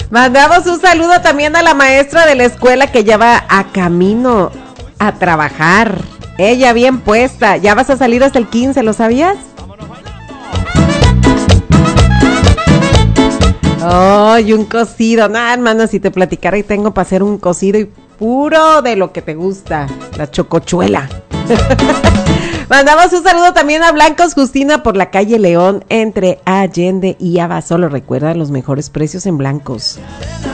Mandamos un saludo también a la maestra de la escuela que ya va a camino a trabajar. Ella bien puesta. Ya vas a salir hasta el 15, ¿lo sabías? Oh, y un cocido. No, hermano, si te platicara y tengo para hacer un cocido y puro de lo que te gusta, la chocochuela. Mandamos un saludo también a Blancos Justina por la calle León entre Allende y Abasolo. Recuerda los mejores precios en Blancos.